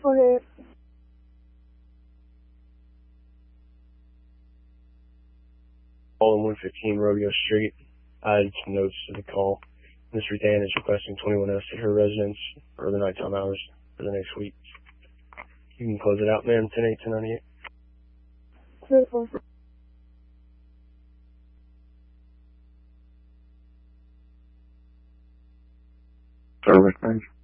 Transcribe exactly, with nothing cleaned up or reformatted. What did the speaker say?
Okay. Call in one fifteen Rodeo Street. I added some notes to the call. Mister Dan is requesting twenty-one S at her residence for the nighttime hours for the next week. You can close it out, ma'am. ten eight, ten ninety-eight. Beautiful. Service range.